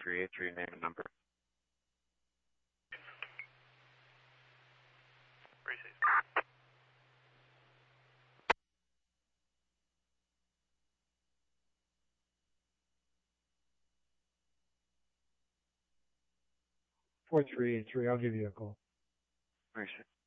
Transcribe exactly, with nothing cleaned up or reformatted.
three eight three, name and number. four three eight three, I'll give you a call. Appreciate it.